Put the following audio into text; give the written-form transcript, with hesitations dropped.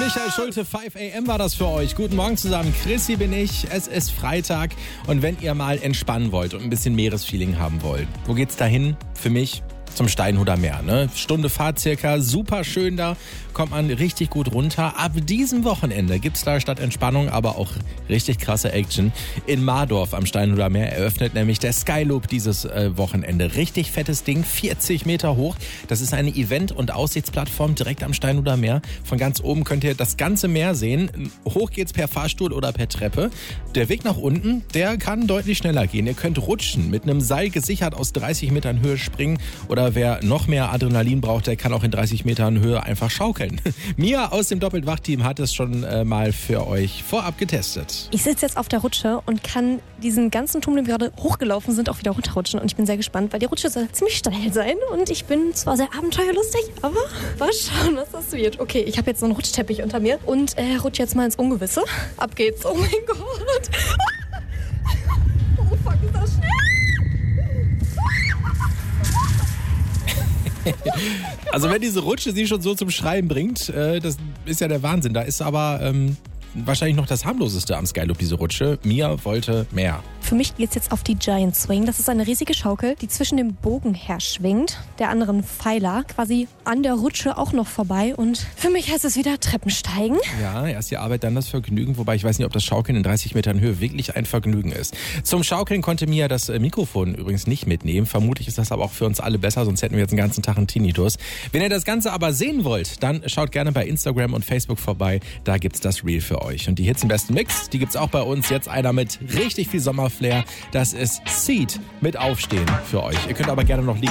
Michael Schulte, 5 AM war das für euch. Guten Morgen zusammen, Chrissy bin ich. Es ist Freitag und wenn ihr mal entspannen wollt und ein bisschen Meeresfeeling haben wollt, wo geht's dahin? Für mich zum Steinhuder Meer. Ne? Stunde Fahrt circa, super schön da, kommt man richtig gut runter. Ab diesem Wochenende gibt's da statt Entspannung aber auch richtig krasse Action. In Mardorf am Steinhuder Meer eröffnet nämlich der Skyloop dieses Wochenende. Richtig fettes Ding, 40 Meter hoch. Das ist eine Event- und Aussichtsplattform direkt am Steinhuder Meer. Von ganz oben könnt ihr das ganze Meer sehen. Hoch geht's per Fahrstuhl oder per Treppe. Der Weg nach unten, der kann deutlich schneller gehen. Ihr könnt rutschen, mit einem Seil gesichert aus 30 Metern Höhe springen oder wer noch mehr Adrenalin braucht, der kann auch in 30 Metern Höhe einfach schaukeln. Mia aus dem Doppelt-Wach-Team hat es schon mal für euch vorab getestet. Ich sitze jetzt auf der Rutsche und kann diesen ganzen Turm, den wir gerade hochgelaufen sind, auch wieder runterrutschen. Und ich bin sehr gespannt, weil die Rutsche soll ziemlich steil sein. Und ich bin zwar sehr abenteuerlustig, aber mal schauen, was das wird. Okay, ich habe jetzt so einen Rutschteppich unter mir und rutsche jetzt mal ins Ungewisse. Ab geht's. Oh mein Gott. Oh fuck, ist das schnell. Also wenn diese Rutsche sie schon so zum Schreien bringt, das ist ja der Wahnsinn. Da ist aber wahrscheinlich noch das harmloseste am Skyloop, diese Rutsche. Mia wollte mehr. Für mich geht's jetzt auf die Giant Swing. Das ist eine riesige Schaukel, die zwischen dem Bogen her schwingt, der anderen Pfeiler, quasi an der Rutsche auch noch vorbei. Und für mich heißt es wieder Treppensteigen. Ja, erst die Arbeit, dann das Vergnügen. Wobei ich weiß nicht, ob das Schaukeln in 30 Metern Höhe wirklich ein Vergnügen ist. Zum Schaukeln konnte Mia das Mikrofon übrigens nicht mitnehmen. Vermutlich ist das aber auch für uns alle besser, sonst hätten wir jetzt den ganzen Tag einen Tinnitus. Wenn ihr das Ganze aber sehen wollt, dann schaut gerne bei Instagram und Facebook vorbei. Da gibt's das Reel für euch. Und die Hits im besten Mix, die gibt's auch bei uns. Jetzt einer mit richtig viel Sommerflair. Das ist Seed mit Aufstehen für euch. Ihr könnt aber gerne noch liegen